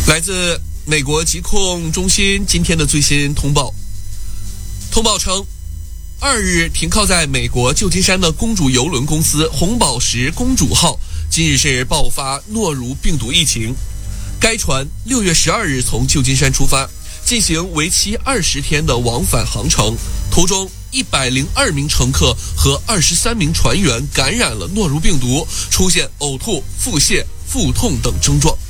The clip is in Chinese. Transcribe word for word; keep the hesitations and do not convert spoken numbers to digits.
来自美国疾控中心今天的最新通报，通报称，二日停靠在美国旧金山的公主邮轮公司红宝石公主号今日是爆发诺如病毒疫情。该船六月十二日从旧金山出发，进行为期二十天的往返航程，途中一百零二名乘客和二十三名船员感染了诺如病毒，出现呕吐、腹泻、腹痛等症状。